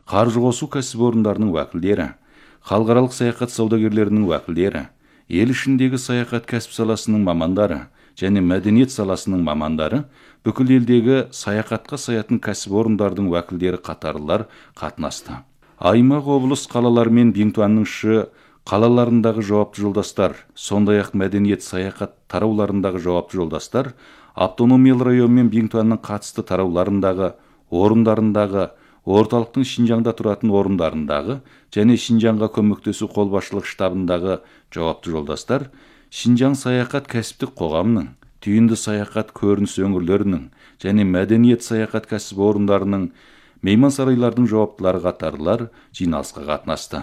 қаржы қосу кәсіпорындарының уәкілдері, халықаралық саяхат саудагерлерінің уәкілдері, ел ішіндегі саяхат кәсіп саласының мамандары және мәдениет саласының мамандары, бүкіл елдегі саяхатқа саятын кәсіпорындардың уәкілдері қатарлылар қатынасты. Аймақ, облыс, қалалар мен Бингтуанның қалаларындағы жауапты жолдастар, сондай-ақ мәдениет саяхат тарауларындағы жауапты жолдастар, автономиялы район мен Бингтуанның қатысты тарауларындағы, орындарындағы, орталықтың Шинжаңда тұратын орындарындағы және Шинжаңға көмектесу қолбасшылық штабындағы жауапты жолдастар, Шинжаң саяхат кәсіптік қоғамның, түйінді саяхат көрініс өңірлерінің және мәдениет саяхат кәсіпорындарының, мейман сарайлардың жауаптылары қатарлылар жиналысқа қатынасты.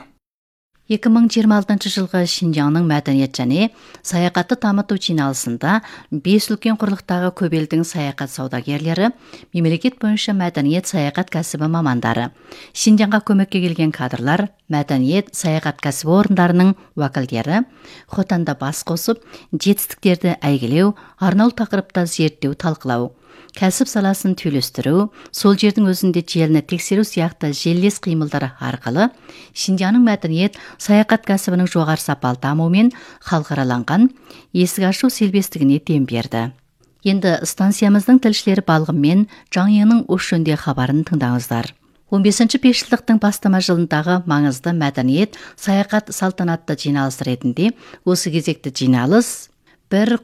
2026 жылғы Шинжаңның мәдениет және саяхатты дамыту жиналысында 5 үлкен құрлықтағы көп елдің саяхат саудагерлері, мемлекет бойынша мәдениет саяхат кәсібі мамандары, Шинжаңға көмекке келген кадрлар, мәдениет саяхат кәсіпорындарының уәкілдері Хотанда бас қосып, жетістіктерді әйгілеу, арнаулы тақырыпта зерттеу, талқылау, кәсіп саласын түйілістіру, сол жердің өзінде желіні тексеру сияқты желілес қимылдары арқылы Шинжаңның мәдениет саяхат кәсібінің жоғары сапалы дамуымен халықараланған есік ашу селбестігіне дем берді. Енді станциямыздың тілшілері Балғын мен Жаңйыңның осы жөнінде хабарын тыңдаңыздар. 15-ші бесжылдықтың бастама жылындағы маңызды мәдениет саяхат салтанатты жиналыс ретінде осы кезекті жиналыс бір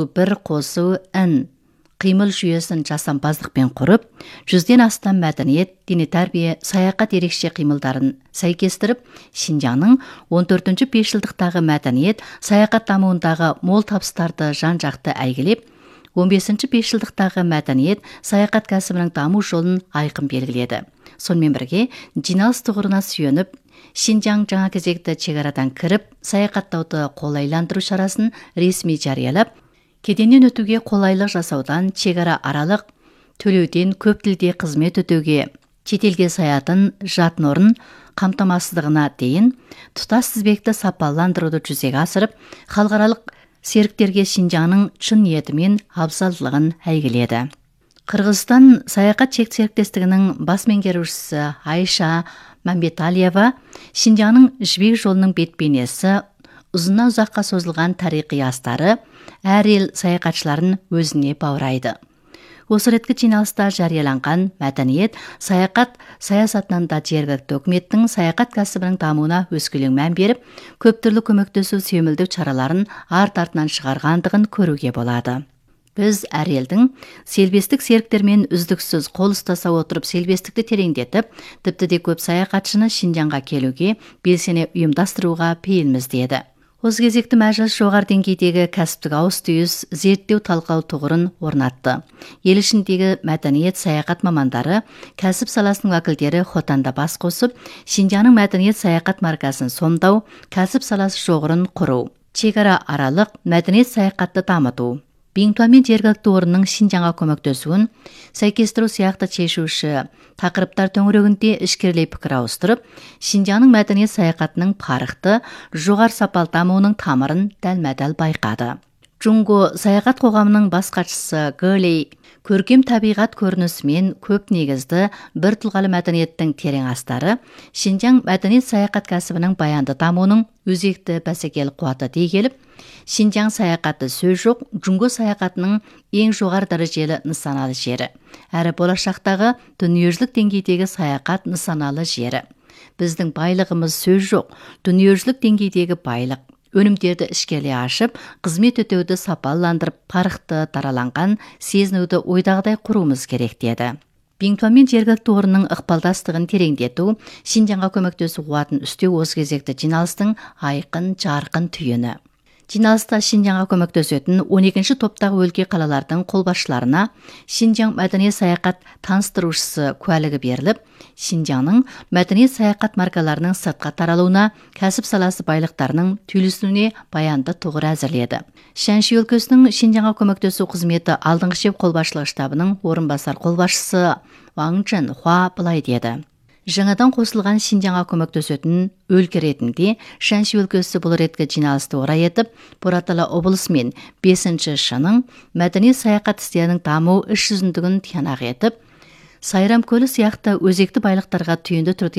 қосу ін қимыл жүйесін жасампаздықпен құрып, 100-ден астам мәдениет, дене тәрбие, саяхат ерекше қимылдарын сәйкестіріп, Шинжаңның 14-ші бесжылдықтағы мәдениет саяхат дамуындағы мол табыстарды жан-жақты әйгілеп, 15-ші бесжылдықтағы мәдениет саяхат кәсібінің даму жолын айқын белгіледі. Сонымен бірге, жиналыс тұғырына сүйеніп, Шинжаң жаңа кезекті шекарадан кіріп, саяхаттауды қолайландыру шарасын ресми жариялап, кеденнен өтуге қолайлық жасаудан шекара аралық төлеуден көп тілде қызмет өтеуге, шетелге саятын жатын орын қамтамасыздығына дейін тұтас тізбекті сапаландыруды жүзеге асырып, халықаралық серіктерге Шинжаңның шын ниеті мен абзалдылығын әйгіледі. Қырғызстан саяхат серіктестігінің бас меңгерушісі Айша Мамбеталиева Шинжаңның жібек жолының бет-бейнесі, ұзына ұзаққа созылған тарихи астары әр ел саяхатшыларын өзіне баурайды. Осы реткі жиналыста жарияланған мәдениет саяхат саясатынан да жергілікті үкіметтің саяхат кәсібінің дамуына өскелең мән беріп, көп түрлі көмектесу сүйемелдік шараларын арт-артынан шығарғандығын көруге болады. Біз әр елдің селбестік серіктермен үздіксіз қол ұстаса отырып селбестікті тереңдетіп, тіпті де көп саяхатшыны Шинжаңға келуге белсене ұйымдастыруға пейілміз деді. Осы кезекті мәжіліс жоғары деңгейдегі кәсіптік ауыс-түйіс зерттеу талқылау тұғырын орнатты. Ел ішіндегі мәдениет саяхат мамандары, кәсіп саласының уәкілдері Хотанда бас қосып, Шинжаңның мәдениет саяхат маркасын сомдау, кәсіп саласы жоғырын құру, шекара аралық мәдениет саяхатты дамыту, Бингтуан мен жергілікті орынның Шинжаңға көмектесуін сәйкестіру сияқты шешуші тақырыптар төңірегінде ішкерлей пікір ауыстырып, Шинжаңның мәдениет саяхатының парықты, жоғары сапалы дамуының тамырын дәлме-дәл байқады. Джунго саяхат қоғамының бас хатшысы Гөлей көркем табиғат көрінісімен көп негізді бір тұлғалы мәдениеттің терең астары, Шинжаң мәдениет саяхат кәсібінің баянды дамуының өзекті бәсекелік қуаты дей келіп, Шинжаң саяхаты сөз жоқ, Джунго саяхатының ең жоғары дәрежелі нысаналы жері, әрі болашақтағы дүниежүзілік деңгейдегі саяхат нысаналы жері. Біздің байлығымыз сөз жоқ, дүниежүзілік деңгейдегі байлық. Өнімдерді ішкерлей ашып, қызмет өтеуді сапаландырып, парықты дараланған сезінуді ойдағыдай құруымыз керек деді. Бингтуан мен жергілікті орынның ықпалдастығын тереңдету, Шинжаңға көмектесу қуатын үстеу осы кезекті жиналыстың айқын, жарқын түйіні. Жиналыста Шинжаңға көмектесетін 12-ші топтағы өлке қалалардың қолбасшыларына Шинжаң мәдениет саяхат таныстырушысы куәлігі беріліп, Шинжаңның мәдениет саяхат маркаларының сыртқа таралуына, кәсіп саласы байлықтарының түйілісуіне баянды тұғыр әзірледі. Шаньши өлкесінің Шинжаңға көмектесу қызметі алдыңғы шеп қолбасшылық штабының орынбасар қолбасшысы Ваң Чжэнхуа былай деді. Жаңадан қосылған Шинжаңға көмектесетін өлке ретінде Шаньши өлкесі бұл реткі жиналысты орай етіп, Боратала облысы мен 5-ші шының мәдени саяхат істерінің даму іс жүзіндігін тиянақ етіп, Сайрам көлі сияқты өзекті байлықтарға түйінді түрде